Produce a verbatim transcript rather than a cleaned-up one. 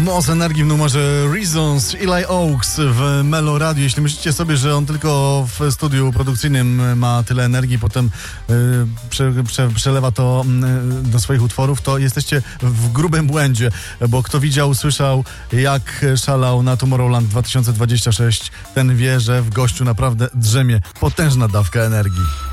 Moc energii w numerze Reasons, Eli Oaks w Melo Radio. Jeśli myślicie sobie, że on tylko w studiu produkcyjnym ma tyle energii, potem yy, prze, prze, przelewa to yy, do swoich utworów, to jesteście w grubym błędzie, bo kto widział, słyszał, jak szalał na Tomorrowland dwa tysiące dwudziestym szóstym, ten wie, że w gościu naprawdę drzemie potężna dawka energii.